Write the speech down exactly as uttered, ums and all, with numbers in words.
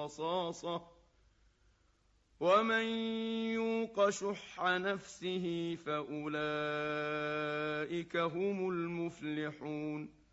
رصاصة ومن يوق شح نفسه فأولئك هم المفلحون